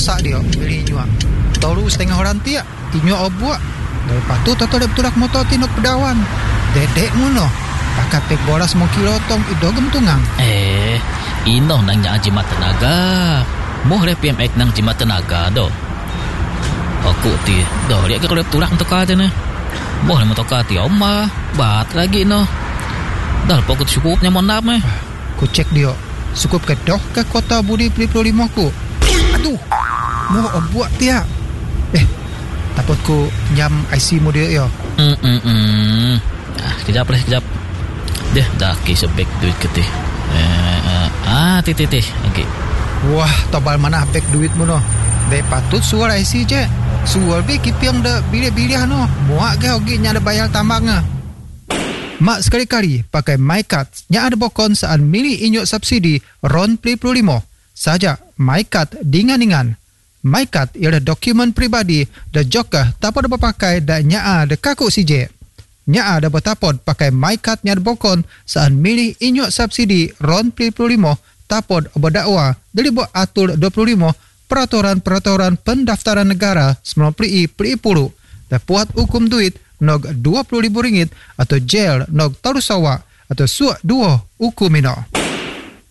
masak dia beli nyuak. Tahu setengah orang tiak inyok obuak. Lepas tu toto beturak motor tinuk pedawan. Dedek muno. Pakai pek boras mau kilotong idogem tungang. Ino nang nya jimat tenaga. Moh re PMX nang jimat tenaga do. Aku ti do lihat ke kalau beturak untuk aja ne. Moh le motor ti oma bat lagi no. Dah pokok cukupnya mon nap meh. Ku cek dia. Cukup ke doh ke kota Budi 25 ku. Aduh. Moh obuak tiak. Takut ku pinjam IC mu dia yo. Kejap. Deh, dah sebek duit ke teh. Tih. Okey. Wah, tobal mana bek duit mu no. Dek patut suar IC je. Suar be kipiang dah bilih-bilih no. Muak ke ogi nya ada bayar tambangnya. Mak sekali-kali pakai MyCard nya ada bokon saan milih inyok subsidi RON 25. Saja MyCard dingan-dingan. MyCard ialah dokumen pribadi dan juga tapod berpakai dan nyaa de kaku CJ. Nyaa ada bertapod pakai MyCard nya bokon saan milih inyok subsidi RON 25 tapod berdakwa dari buat atur 25 peraturan pendaftaran negara 90 dan buat hukum duit nog RM20,000 atau jail nog tarusawa atau suak 2 hukum mino.